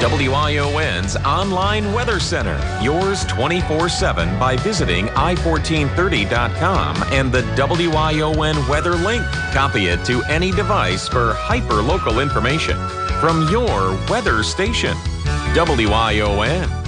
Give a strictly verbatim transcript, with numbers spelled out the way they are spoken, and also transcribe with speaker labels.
Speaker 1: W I O N's online weather center, yours twenty-four seven by visiting i fourteen thirty dot com and the W I O N weather link. Copy it to any device for hyper-local information from your weather station. W I O N.